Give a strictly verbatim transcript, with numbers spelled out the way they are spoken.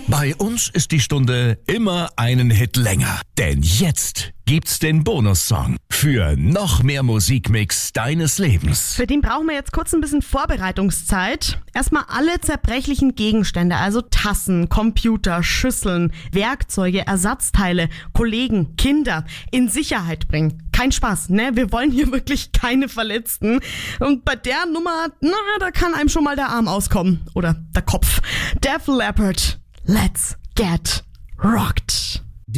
Bei uns ist die Stunde immer einen Hit länger. Denn jetzt gibt's den Bonussong für noch mehr Musikmix deines Lebens. Für den brauchen wir jetzt kurz ein bisschen Vorbereitungszeit. Erstmal alle zerbrechlichen Gegenstände, also Tassen, Computer, Schüsseln, Werkzeuge, Ersatzteile, Kollegen, Kinder in Sicherheit bringen. Kein Spaß, ne? Wir wollen hier wirklich keine Verletzten. Und bei der Nummer, na, da kann einem schon mal der Arm auskommen. Oder der Kopf. Def Leppard, let's get rocked.